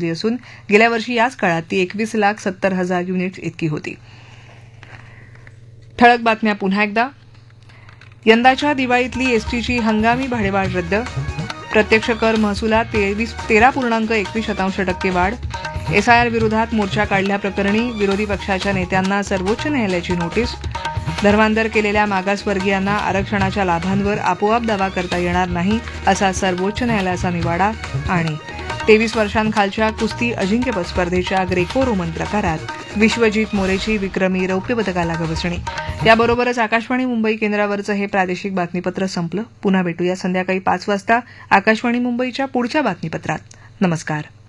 विक्री असून गेल्या वर्षी याच काळात ती 21,70,000 युनिट्स इतकी होती. ठळक बातम्या पुन्हा एकदा. यंदाच्या दिवाळीतली एसटीची हंगामी भाडेवाढ रद्द. प्रत्यक्ष कर महसुलात 13.21% वाढ. एसआयआर विरोधात मोर्चा काढल्याप्रकरणी विरोधी पक्षाच्या नेत्यांना सर्वोच्च न्यायालयाची नोटीस. धर्मांतर केलेल्या मागासवर्गीयांना आरक्षणाच्या लाभांवर आपोआप दावा करता येणार नाही असा सर्वोच्च न्यायालयाचा निवाडा. आणि 23 वर्षांखालच्या कुस्ती अजिंक्यपद स्पर्धेच्या ग्रेको रोमन प्रकारात विश्वजीत मोरेची विक्रमी रौप्य पदकाला गवसणी. याबरोबरच आकाशवाणी मुंबई केंद्रावरचं हे प्रादेशिक बातमीपत्र संपलं. पुन्हा भेटूया संध्याकाळी 5 वाजता आकाशवाणी मुंबईच्या पुढच्या बातमीपत्रात. नमस्कार.